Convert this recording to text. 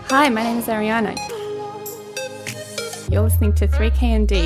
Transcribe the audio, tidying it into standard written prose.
Hi, my name is Ariana. You're listening to 3KND